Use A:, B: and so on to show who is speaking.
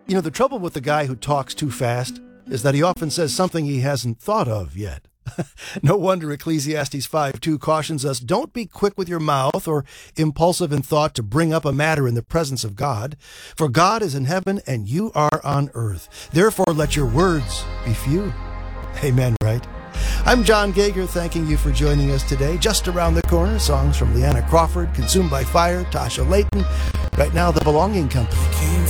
A: You know, the trouble with the guy who talks too fast is that he often says something he hasn't thought of yet. No wonder Ecclesiastes 5:2 cautions us, don't be quick with your mouth or impulsive in thought to bring up a matter in the presence of God, for God is in heaven and you are on earth. Therefore, let your words be few. Amen, right? I'm John Gager, thanking you for joining us today. Just around the corner, songs from Leanna Crawford, Consumed by Fire, Tasha Layton. Right now, The Belonging Company.